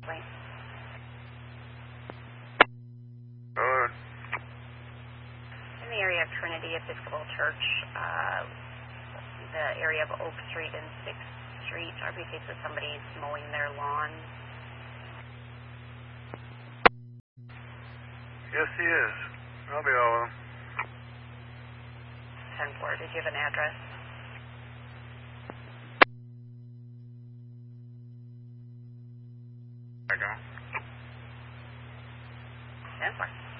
Wait. In the area of Trinity Episcopal Church, the area of Oak Street and 6th Street, RBC says somebody's mowing their lawn. Yes, he is. I'll be all with him. 10-4. Did you have an address? I go. 10-4.